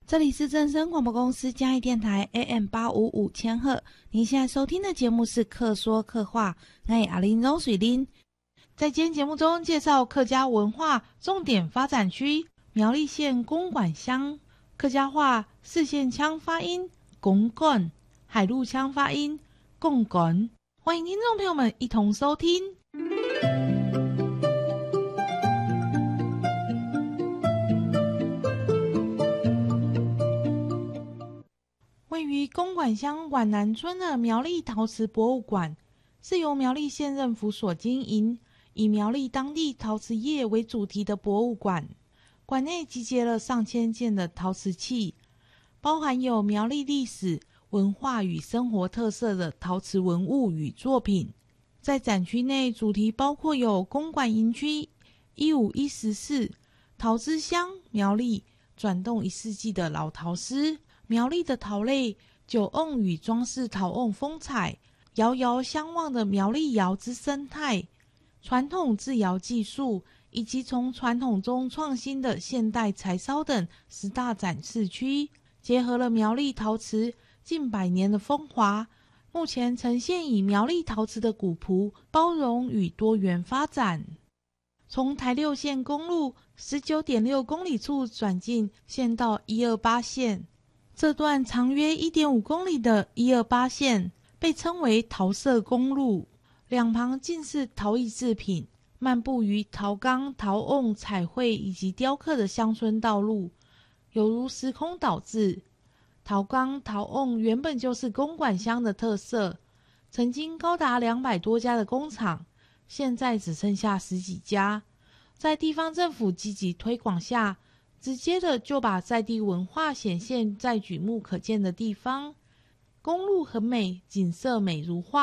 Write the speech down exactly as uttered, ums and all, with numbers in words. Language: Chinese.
这里是正声广播公司嘉义电台 A M 八五五千赫，您现在收听的节目是客说客话，我是阿玲柔水玲。在今天节目中介绍客家文化重点发展区苗栗县公馆乡，客家话四线腔发音公馆，海陆腔发音共馆，欢迎听众朋友们一同收听。位于公馆乡皖南村的苗栗陶瓷博物馆，是由苗栗县政府所经营，以苗栗当地陶瓷业为主题的博物馆。馆内集结了上千件的陶瓷器，包含有苗栗历史、文化与生活特色的陶瓷文物与作品。在展区内，主题包括有公馆营区一五一十四、陶之乡苗栗转动一世纪的老陶师、苗栗的陶类、酒瓮与装饰陶瓮风采、遥遥相望的苗栗窑之生态、传统制窑技术，以及从传统中创新的现代柴烧等十大展示区，结合了苗栗陶瓷近百年的风华，目前呈现以苗栗陶瓷的古朴、包容与多元发展。从台六线公路 十九点六公里处转进县道一二八线，这段长约 一点五公里的一二八线被称为陶色公路，两旁尽是陶艺制品，漫步于陶缸、陶瓮、彩绘以及雕刻的乡村道路，犹如时空倒置。陶缸、陶瓮原本就是公馆乡的特色，曾经高达两百多家的工厂，现在只剩下十几家。在地方政府积极推广下，直接的就把在地文化显现在举目可见的地方。公路很美，景色美如画。